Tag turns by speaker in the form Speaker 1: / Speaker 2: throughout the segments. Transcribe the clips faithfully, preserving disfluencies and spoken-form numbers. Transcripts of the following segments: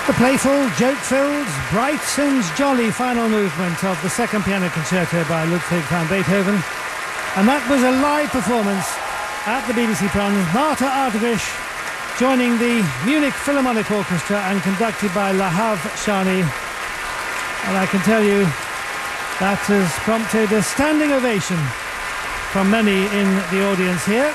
Speaker 1: The playful, joke-filled, bright and jolly final movement of the second piano concerto by Ludwig van Beethoven. And that was a live performance at the B B C Proms. Marta Argerich joining the Munich Philharmonic Orchestra and conducted by Lahav Shani. And I can tell you that has prompted a standing ovation from many in the audience here.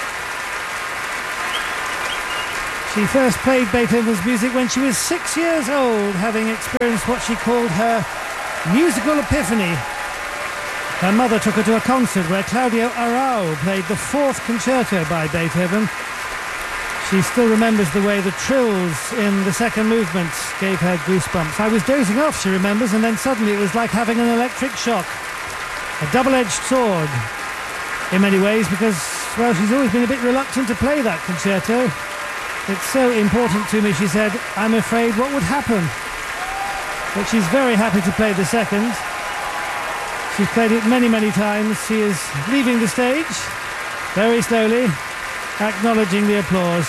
Speaker 1: She first played Beethoven's music when she was six years old, having experienced what she called her musical epiphany. Her mother took her to a concert where Claudio Arrau played the fourth concerto by Beethoven. She still remembers the way the trills in the second movement gave her goosebumps. I was dozing off, she remembers, and then suddenly it was like having an electric shock. A double-edged sword in many ways, because, well, she's always been a bit reluctant to play that concerto. It's so important to me, she said, I'm afraid what would happen. But she's very happy to play the second. She's played it many, many times. She is leaving the stage, very slowly, acknowledging the applause.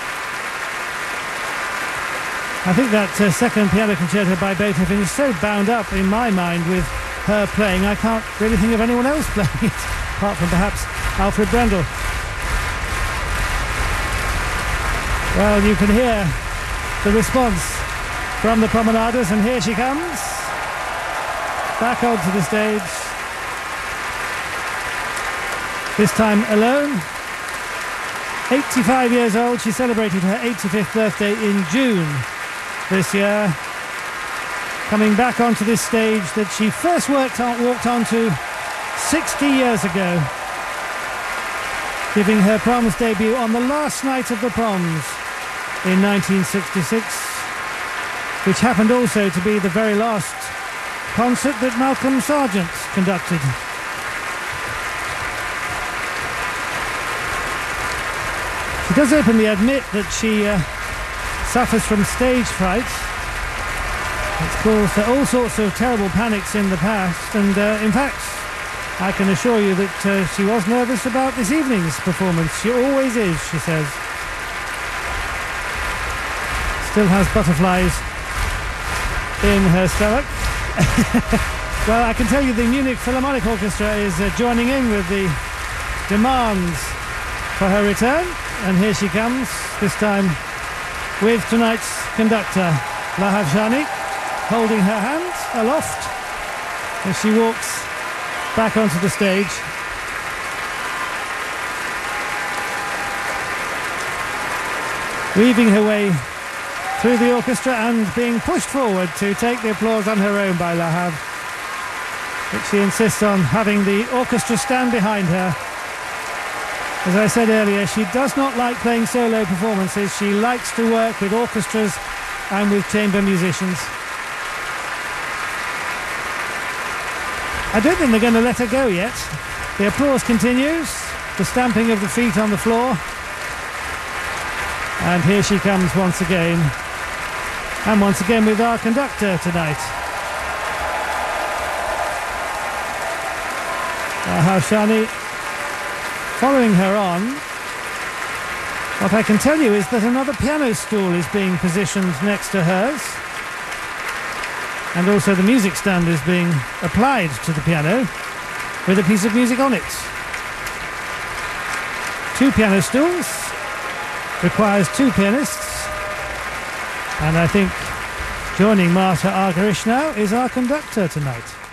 Speaker 1: I think that uh, second piano concerto by Beethoven is so bound up in my mind with her playing, I can't really think of anyone else playing it, apart from perhaps Alfred Brendel. Well, you can hear the response from the promenaders, and here she comes, back onto the stage, this time alone. eighty-five years old, she celebrated her eighty-fifth birthday in June this year, coming back onto this stage that she first worked on, walked onto sixty years ago, giving her Proms debut on the last night of the Proms in nineteen sixty-six, which happened also to be the very last concert that Malcolm Sargent conducted. She does openly admit that she uh, suffers from stage fright. It's caused all sorts of terrible panics in the past, and uh, in fact, I can assure you that uh, she was nervous about this evening's performance. She always is, she says. Still has butterflies in her stomach. Well, I can tell you the Munich Philharmonic Orchestra is uh, joining in with the demands for her return, and here she comes, this time with tonight's conductor, Lahav Shani, holding her hand aloft as she walks back onto the stage. Weaving her way through the orchestra and being pushed forward to take the applause on her own by Lahav. But she insists on having the orchestra stand behind her. As I said earlier, she does not like playing solo performances. She likes to work with orchestras and with chamber musicians. I don't think they're going to let her go yet. The applause continues, the stamping of the feet on the floor. And here she comes once again. And once again with our conductor tonight. Lahav Shani following her on. What I can tell you is that another piano stool is being positioned next to hers. And also the music stand is being applied to the piano with a piece of music on it. Two piano stools requires two pianists. And I think joining Marta Argerich now is our conductor tonight.